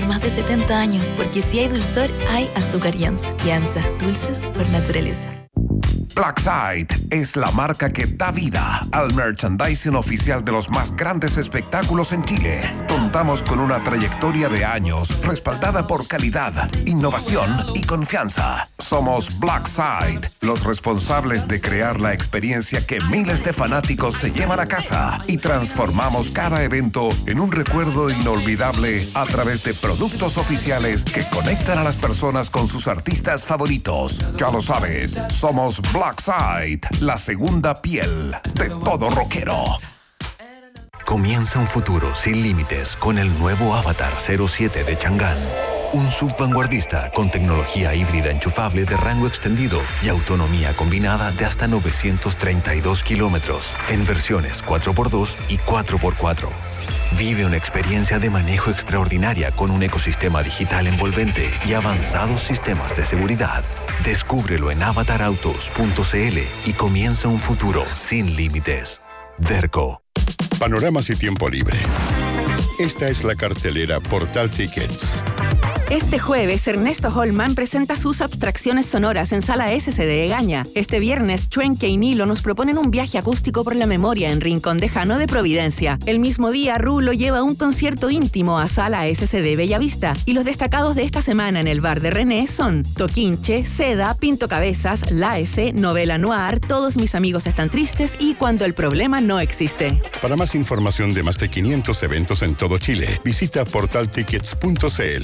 más de 70 años, porque si hay dulzor, hay azúcar Yanza. Yanza, dulces por naturaleza. Blackside es la marca que da vida al merchandising oficial de los más grandes espectáculos en Chile. Contamos con una trayectoria de años respaldada por calidad, innovación y confianza. Somos Blackside, los responsables de crear la experiencia que miles de fanáticos se llevan a casa, y transformamos cada evento en un recuerdo inolvidable a través de productos oficiales que conectan a las personas con sus artistas favoritos. Ya lo sabes, somos Blackside, la segunda piel de todo rockero. Comienza un futuro sin límites con el nuevo Avatar 07 de Chang'an. Un subvanguardista con tecnología híbrida enchufable de rango extendido y autonomía combinada de hasta 932 kilómetros en versiones 4x2 y 4x4. Vive una experiencia de manejo extraordinaria con un ecosistema digital envolvente y avanzados sistemas de seguridad. Descúbrelo en avatarautos.cl y comienza un futuro sin límites. Derco. Panoramas y tiempo libre. Esta es la cartelera Portal Tickets. Este jueves, Ernesto Holman presenta sus abstracciones sonoras en Sala SC de Egaña. Este viernes, Chuenque y Nilo nos proponen un viaje acústico por la memoria en Rincón Dejano de Providencia. El mismo día, Rulo lleva un concierto íntimo a Sala SC de Bellavista. Y los destacados de esta semana en el bar de René son Toquinche, Seda, Pinto Cabezas, La S, Novela Noir, Todos mis amigos están tristes y Cuando el problema no existe. Para más información de más de 500 eventos en todo Chile, visita portaltickets.cl.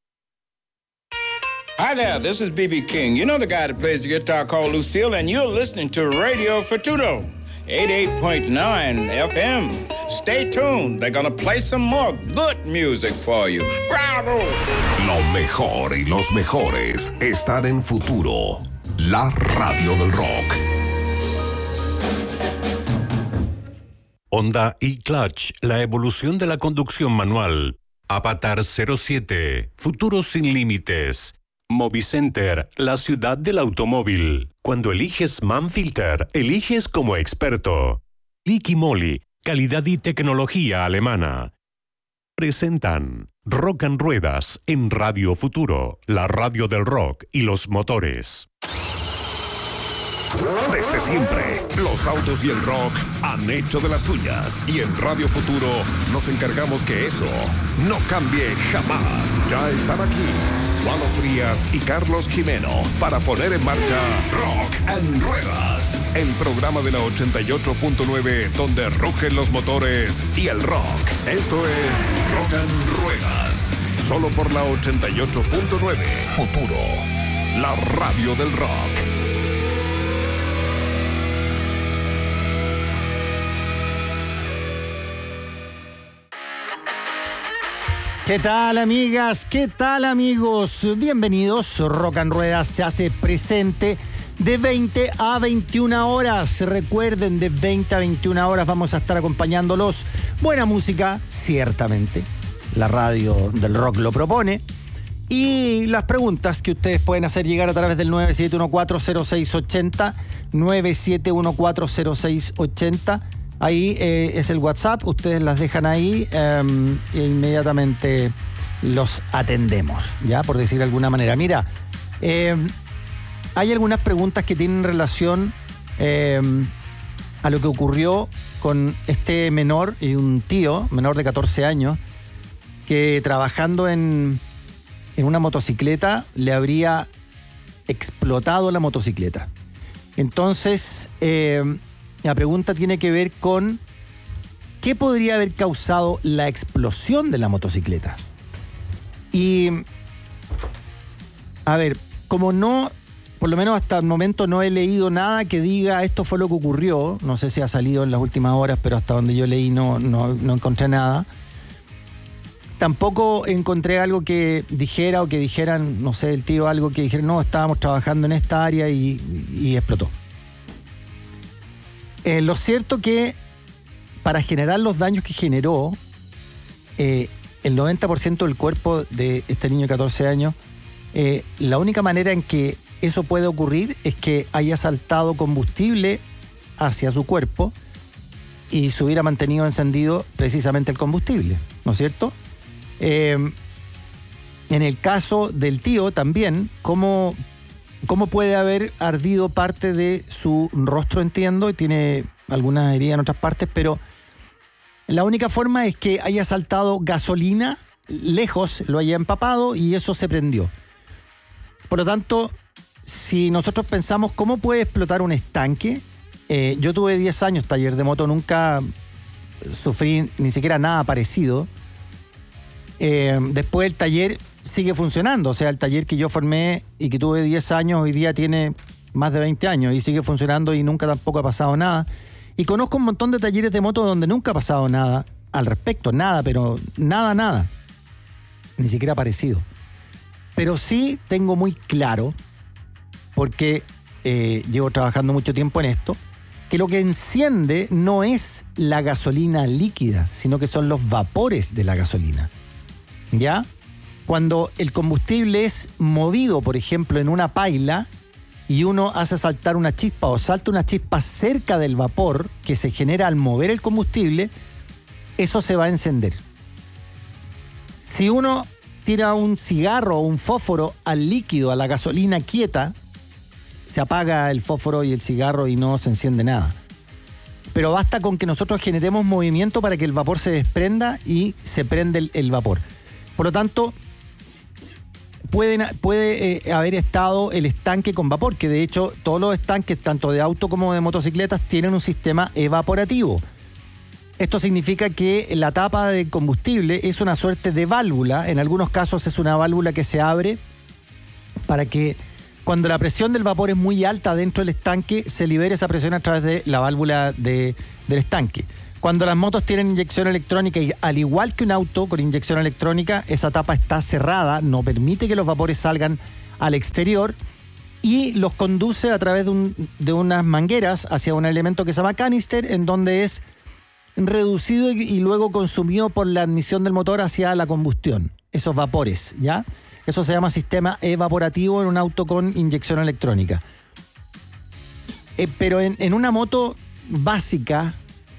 Hi there, this is B.B. King. You know the guy that plays the guitar called Lucille, and you're listening to Radio Futuro, 88.9 FM. Stay tuned. They're gonna play some more good music for you. Bravo! Lo mejor y los mejores están en Futuro, la radio del rock. Honda e-Clutch, la evolución de la conducción manual. Avatar 07, futuro sin límites. Movicenter, la ciudad del automóvil. Cuando eliges Manfilter, eliges como experto. Liqui Moly, calidad y tecnología alemana. Presentan Rock and Ruedas en Radio Futuro, la radio del rock y los motores. Desde siempre, los autos y el rock han hecho de las suyas. Y en Radio Futuro nos encargamos que eso no cambie jamás. Ya están aquí Juan Frías y Carlos Jimeno para poner en marcha Rock and Ruedas, el programa de la 88.9 donde rugen los motores y el rock. Esto es Rock and Ruedas, solo por la 88.9 Futuro, la radio del rock. ¿Qué tal, amigas? ¿Qué tal, amigos? Bienvenidos. Rock and Ruedas se hace presente de 20 a 21 horas. Recuerden, de 20 a 21 horas vamos a estar acompañándolos. Buena música, ciertamente. La radio del rock lo propone. Y las preguntas que ustedes pueden hacer llegar a través del 97140680, 97140680. Ahí es el WhatsApp, ustedes las dejan ahí e inmediatamente los atendemos, ¿ya? Por decir de alguna manera. Mira, hay algunas preguntas que tienen relación a lo que ocurrió con este menor y un tío, menor de 14 años, que trabajando en una motocicleta le habría explotado la motocicleta. Entonces, la pregunta tiene que ver con qué podría haber causado la explosión de la motocicleta. Y, a ver, como no, por lo menos hasta el momento no he leído nada que diga esto fue lo que ocurrió, no sé si ha salido en las últimas horas, pero hasta donde yo leí no encontré nada. Tampoco encontré algo que dijera o que dijeran, no sé, el tío algo que dijera, no, estábamos trabajando en esta área y explotó. Lo cierto que para generar los daños que generó, el 90% del cuerpo de este niño de 14 años, la única manera en que eso puede ocurrir es que haya saltado combustible hacia su cuerpo y se hubiera mantenido encendido precisamente el combustible, ¿no es cierto? En el caso del tío también, ¿cómo puede haber ardido parte de su rostro? Entiendo, y tiene algunas heridas en otras partes, pero la única forma es que haya saltado gasolina lejos, lo haya empapado y eso se prendió. Por lo tanto, si nosotros pensamos cómo puede explotar un estanque, yo tuve 10 años taller de moto, nunca sufrí ni siquiera nada parecido. Después el taller sigue funcionando, o sea, el taller que yo formé y que tuve 10 años, hoy día tiene más de 20 años y sigue funcionando y nunca tampoco ha pasado nada. Y conozco un montón de talleres de moto donde nunca ha pasado nada al respecto, nada, pero nada, ni siquiera parecido. Pero sí tengo muy claro, porque llevo trabajando mucho tiempo en esto, que lo que enciende no es la gasolina líquida, sino que son los vapores de la gasolina. ¿Ya? Cuando el combustible es movido, por ejemplo, en una paila y uno hace saltar una chispa o salta una chispa cerca del vapor que se genera al mover el combustible, eso se va a encender. Si uno tira un cigarro o un fósforo al líquido, a la gasolina quieta, se apaga el fósforo y el cigarro y no se enciende nada. Pero basta con que nosotros generemos movimiento para que el vapor se desprenda y se prende el vapor. Por lo tanto, puede haber estado el estanque con vapor, que de hecho todos los estanques, tanto de auto como de motocicletas, tienen un sistema evaporativo. Esto significa que la tapa de combustible es una suerte de válvula. En algunos casos es una válvula que se abre para que cuando la presión del vapor es muy alta dentro del estanque, se libere esa presión a través de la válvula del estanque. Cuando las motos tienen inyección electrónica, y al igual que un auto con inyección electrónica, esa tapa está cerrada, no permite que los vapores salgan al exterior y los conduce a través de unas mangueras hacia un elemento que se llama canister, en donde es reducido y luego consumido por la admisión del motor hacia la combustión. Esos vapores, ¿ya? Eso se llama sistema evaporativo en un auto con inyección electrónica. Pero en una moto básica,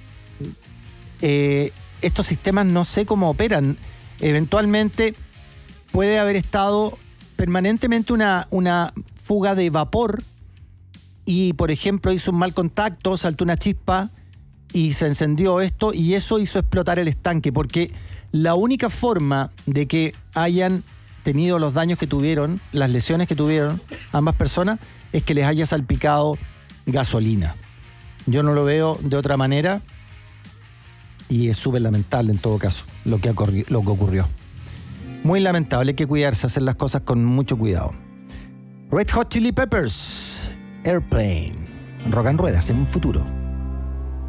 estos sistemas no sé cómo operan. Eventualmente puede haber estado permanentemente una fuga de vapor y, por ejemplo, hizo un mal contacto, saltó una chispa y se encendió esto y eso hizo explotar el estanque, porque la única forma de que hayan tenido los daños que tuvieron, las lesiones que tuvieron ambas personas, es que les haya salpicado gasolina. Yo no lo veo de otra manera y es súper lamentable en todo caso lo que ocurrió. Muy lamentable, hay que cuidarse, hacer las cosas con mucho cuidado. Red Hot Chili Peppers, Airplane, Rock and Ruedas en un futuro.